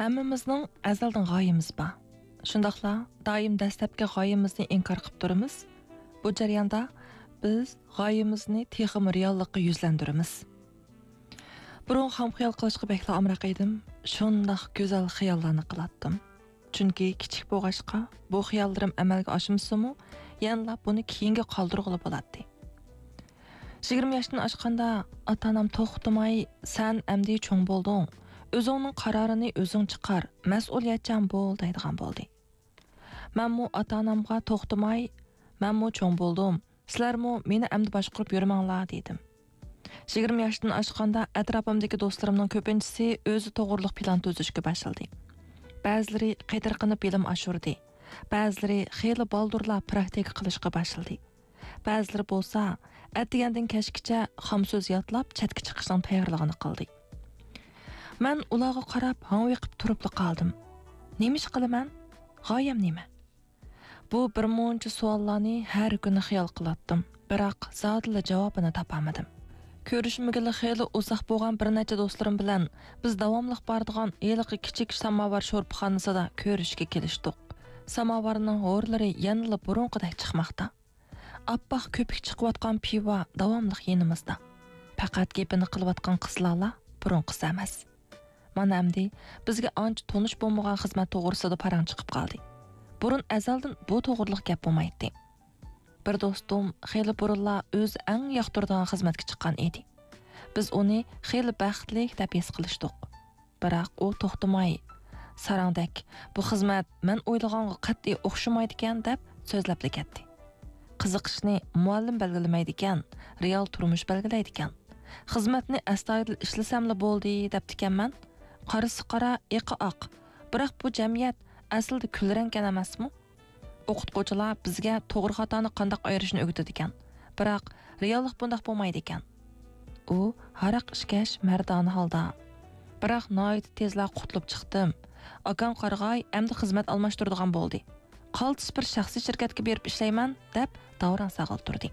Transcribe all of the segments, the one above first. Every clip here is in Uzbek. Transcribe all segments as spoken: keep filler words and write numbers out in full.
Hammamizning azaldan g'oyamiz bor. Shundaqla doim dastlabki g'oyamizni inkor qilib turamiz. Bu jarayonda biz g'oyamizni texim reallikka yuzlantiramiz. Burun ham xiyol qilishga bekla amroq edim. Shundaq go'zal xiyollarni qilatdim. Chunki kichik bo'g'ashqa bu xiyollarim amalga oshmasa-mu, yanlab buni keyinga qoldirg'ili bo'ladi. yigirma yoshdan oshganda ota-onam to'xtamay, "Sen amdi cho'ng bo'lding. O'zingning qarorini o'zing chiqar, mas'uliyatchan bo'l" deydigan bo'ldi. Menmu ota-onamga to'xtamay, "Menmu cho'ng bo'ldim. Sizlarmu meni amdi boshqarib yurmanglar" dedim. yigirma yoshdan oshganda atrofimdagi do'stlarimning ko'pinchisi o'zi to'g'riliq plan tuzishga boshladi. Ba'zilari qaytarqinib bilim oshirdi. Ba'zilari xeyli baldurlar praktika qilishga boshladi. Ba'zilari bo'lsa, atdigandan kashgacha xam so'z yodlab chatga chiqishning tayyorligini qildi. Men ularga qarab hanviqib turib qoldim. Nima ish qilaman? G'oyam nima? Bu bir muncha savollarni har kuni xiyol qilatdim, biroq zodila javobini topamadim. Ko'rishmagili xeyli uzoq bo'lgan bir necha do'stlarim bilan biz davomli boradigan eliqi kichik samovar sho'rxonasida ko'rishga kelishdik. Samovarning o'rlari yanada burunqidek chiqmoqda. Appoq ko'pik chiqayotgan pivo davomli yenimizda. Faqat gapini qilayotgan qizlarla burunqisi emas. Mana endi bizga ancha tonish bo'lmagan xizmat to'g'risida parang chiqib qoldi. Burun azaldan bu to'g'riliq gap bo'lmaydi. Bir do'stim xeyli burunla o'z eng yoqtiradigan xizmatga chiqqan edi. Biz uni xeyli baxtli deb his qilishdik. Biroq u to'xtamay, "Sarangdak, bu xizmat men o'ylaganga qat'iy o'xshamaydi ekan" deb so'zlab ketdi. Qiziqishni muallim belgilamaydi ekan, real turmush belgilaydi ekan. Xizmatni astoydil ishlasamla bo'ldi deb tikanman. Qarisi qara, iqi oq. Biroq bu jamiyat aslida kulrangkan emasmi? O'qituvchilar bizga to'g'ri xatoni qanday ayirishni o'rgatadi ekan. Biroq reallik bunday bo'lmaydi ekan. U haraq ishkash mardona holda. Biroq noyat tezla qutlib chiqdim. Akam qarg'ay endi xizmat almashtiradigan bo'ldi. Qaltis bir shaxsiy shirkatga berib ishlayman deb davron sag'iltirdi.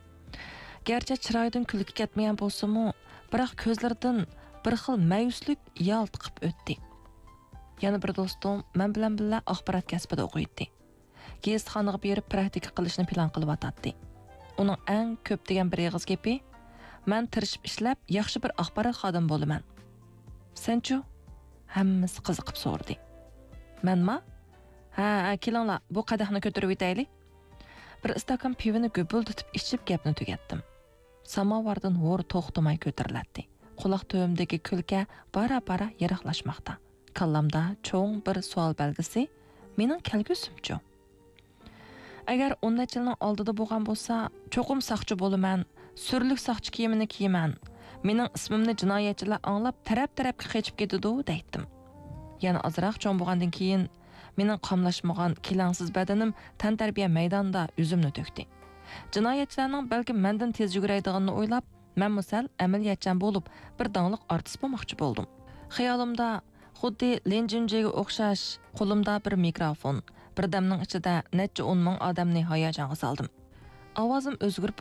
Gerçi chiroydan kulgi ketmagan bo'lsa-mu, biroq ko'zlaridan bir xil ma'yuslik yalt qilib o'tdi. Yana bir do'stim men bilan birga axborot kasbida o'qiydi. Gazitxonaga berib praktika qilishni plan qilib atadi. Uning eng ko'p degan bir eg'iz gapi: "Men tirishib ishlab, yaxshi bir axborot xodim bo'laman." Senchu? Hammasi qiziqib so'rdi. "Menma? Ha, kelinglar, bu qadahni ko'tarib o'taylik." Bir istakan pivini go'bulditib ichib gapni tugatdim. Samovardan hur to'xtamay ko'tariladi. Quloq to'yimdagi kulka bara-bara yiroqlashmoqda. Kallamda cho'ng bir savol belgisi, mening kelgusimchu. Agar o'n yilning oldida bo'lgan bo'lsa, cho'qim saqchi bo'laman, surlik saqchi kiyimini kiyaman. Mening ismimni jinoyatchilar anglab taraf-tarafga qechib ketadi deydim. Yana ozroq cho'ng bo'lgandan keyin mening qamlashmagan kilangsiz badanim tantarbiya maydonida o'zimni to'kdi. Jinoyatchilarning balki mendan tez yuguraydiganini o'ylab, men musal amaliyatchan bo'lib, bir dangliq artist bo'lmoqchi bo'ldim. Xayolimda xuddi Lenjinjiga o'xshash qo'limda bir mikrofon, bir damning ichida necha o'n ming odamni hayajonga soldim. Ovozim o'zgarib